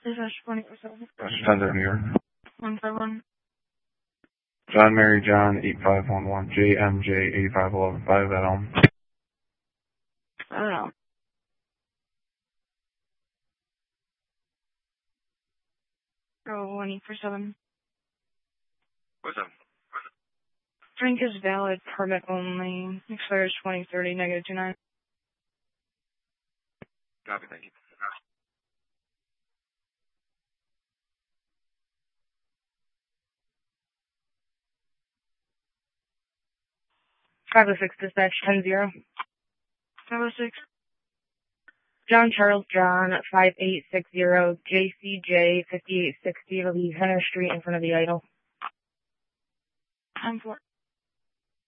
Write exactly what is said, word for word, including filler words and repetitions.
This is twenty-four seven. Thunder, New York. one five one. John Mary John eight five one one J M J eight five one one five at home. I don't know. Oh, one eight four seven. What's up? Drink is valid, permit only. Expires twenty thirty, negative two nine. Copy, thank you. five oh six dispatch ten zero. five oh six. John Charles John five eight six zero J C J fifty-eight sixty. It'll be Henner Street in front of the Idol. Time for